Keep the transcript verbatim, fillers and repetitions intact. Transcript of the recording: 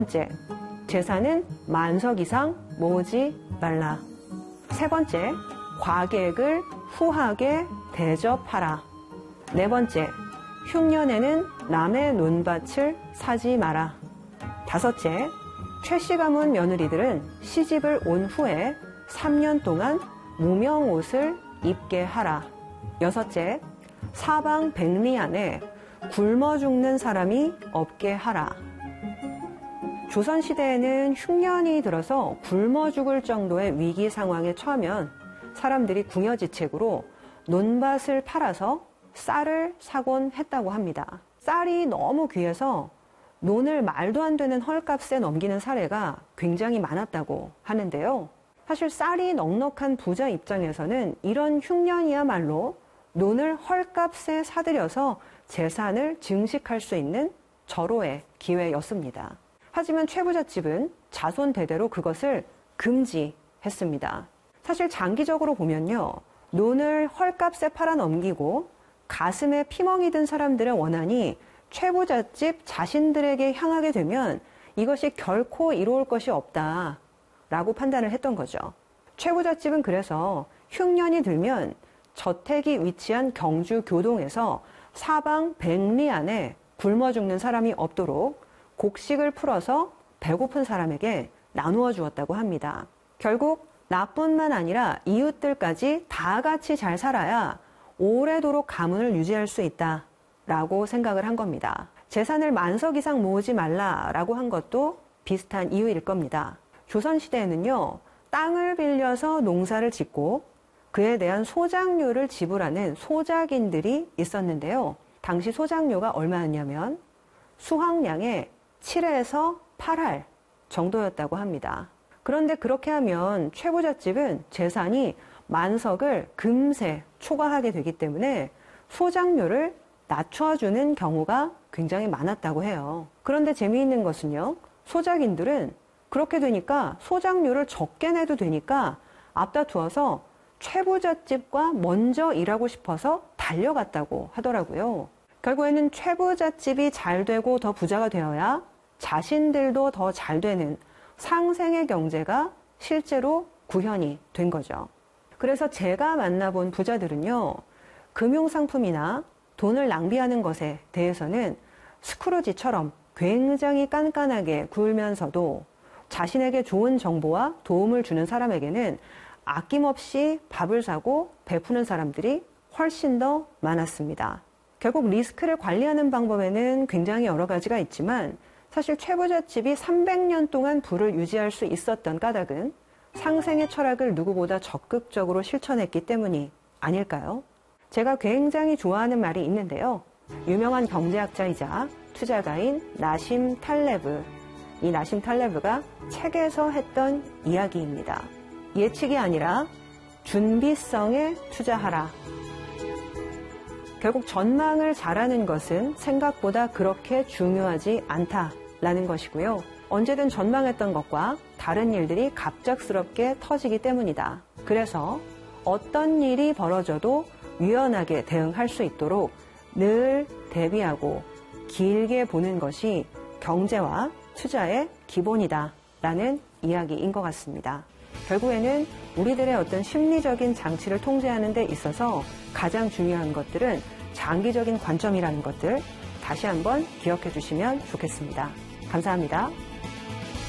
번째, 재산은 만석 이상 모으지 말라. 세 번째, 과객을 후하게 대접하라. 네 번째, 흉년에는 남의 논밭을 사지 마라. 다섯째, 최씨 가문 며느리들은 시집을 온 후에 삼 년 동안 무명 옷을 입게 하라. 여섯째, 사방 백리 안에 굶어 죽는 사람이 없게 하라. 조선시대에는 흉년이 들어서 굶어 죽을 정도의 위기 상황에 처하면 사람들이 궁여지책으로 논밭을 팔아서 쌀을 사곤 했다고 합니다. 쌀이 너무 귀해서 논을 말도 안 되는 헐값에 넘기는 사례가 굉장히 많았다고 하는데요. 사실 쌀이 넉넉한 부자 입장에서는 이런 흉년이야말로 논을 헐값에 사들여서 재산을 증식할 수 있는 절호의 기회였습니다. 하지만 최부잣집은 자손 대대로 그것을 금지했습니다. 사실 장기적으로 보면요, 논을 헐값에 팔아넘기고 가슴에 피멍이 든 사람들의 원한이 최부잣집 자신들에게 향하게 되면 이것이 결코 이루어질 것이 없다라고 판단을 했던 거죠. 최부잣집은 그래서 흉년이 들면 저택이 위치한 경주 교동에서 사방 백리 안에 굶어 죽는 사람이 없도록 곡식을 풀어서 배고픈 사람에게 나누어 주었다고 합니다. 결국 나뿐만 아니라 이웃들까지 다 같이 잘 살아야 오래도록 가문을 유지할 수 있다라고 생각을 한 겁니다. 재산을 만석 이상 모으지 말라라고 한 것도 비슷한 이유일 겁니다. 조선시대에는요, 땅을 빌려서 농사를 짓고 그에 대한 소작료를 지불하는 소작인들이 있었는데요. 당시 소작료가 얼마였냐면 수확량의 칠에서 팔 할 정도였다고 합니다. 그런데 그렇게 하면 최부잣집은 재산이 만석을 금세 초과하게 되기 때문에 소작료를 낮춰주는 경우가 굉장히 많았다고 해요. 그런데 재미있는 것은요, 소작인들은 그렇게 되니까 소작료를 적게 내도 되니까 앞다투어서 최부잣집과 먼저 일하고 싶어서 달려갔다고 하더라고요. 결국에는 최부잣집이 잘 되고 더 부자가 되어야 자신들도 더 잘 되는 상생의 경제가 실제로 구현이 된 거죠. 그래서 제가 만나본 부자들은요, 금융상품이나 돈을 낭비하는 것에 대해서는 스크루지처럼 굉장히 깐깐하게 굴면서도 자신에게 좋은 정보와 도움을 주는 사람에게는 아낌없이 밥을 사고 베푸는 사람들이 훨씬 더 많았습니다. 결국 리스크를 관리하는 방법에는 굉장히 여러 가지가 있지만 사실 최부잣집이 삼백 년 동안 부를 유지할 수 있었던 까닭은 상생의 철학을 누구보다 적극적으로 실천했기 때문이 아닐까요? 제가 굉장히 좋아하는 말이 있는데요. 유명한 경제학자이자 투자가인 나심 탈레브, 이 나심 탈레브가 책에서 했던 이야기입니다. 예측이 아니라 준비성에 투자하라. 결국 전망을 잘하는 것은 생각보다 그렇게 중요하지 않다라는 것이고요. 언제든 전망했던 것과 다른 일들이 갑작스럽게 터지기 때문이다. 그래서 어떤 일이 벌어져도 유연하게 대응할 수 있도록 늘 대비하고 길게 보는 것이 경제와 투자의 기본이다라는 이야기인 것 같습니다. 결국에는 우리들의 어떤 심리적인 장치를 통제하는 데 있어서 가장 중요한 것들은 장기적인 관점이라는 것들 다시 한번 기억해 주시면 좋겠습니다. 감사합니다.